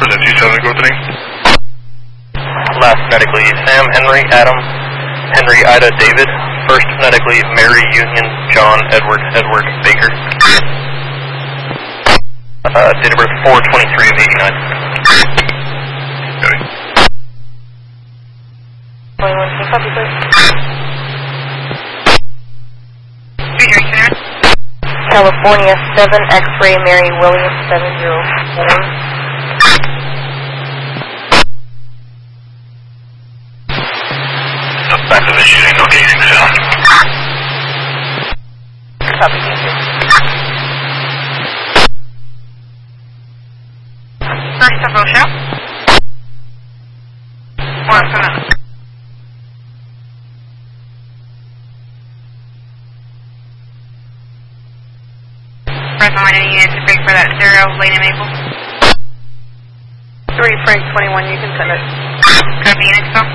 that 27 go with the name. Last phonetically, Sam, Henry, Adam, Henry, Ida, David. First phonetically, Mary, Union, John, Edward, Edward, Baker. Date of birth 4/23 of 89. Okay. 21, can you copy, please? California 7, X-ray, Mary Williams 704. Back to the shooting, no casing sound. Copy, thank you. First of Rochelle. One minute. Presently, any units to break for that 0, Lane and Maple. 3, Frank 21, you can send it. Copy, units go.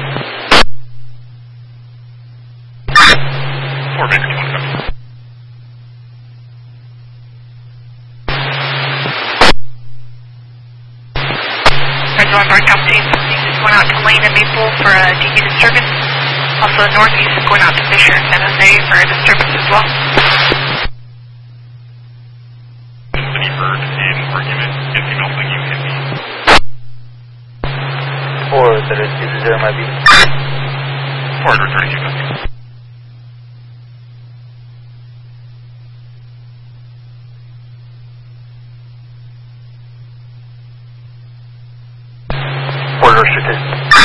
4 basic 25. Presently, North Team is going out to Lane and Maple for a DD disturbance. Also, Northeast is going out to Fisher and San Jose for a disturbance as well. Any heard in argument in female thinking can be 4-0 might be. 432 nothing. Order restricted.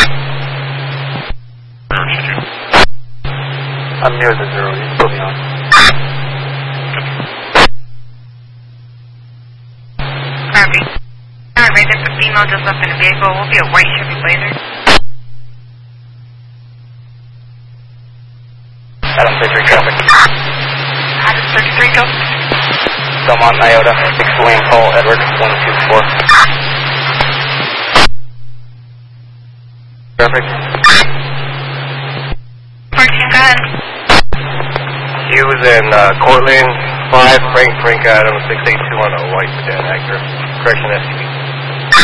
Order restricted. I'm near the 0, you can put me on. Copy. Alright, there's a female just left in the vehicle. Will be a white Chevy Blazer. Adam 33 traffic. Adam 33, go. Belmont, Iota, 6 Lane, call Edward 124. Traffic. 14, go ahead. He was in Cortland, 5 Frank Adam 6821 white sedan Acura. Correction SUV.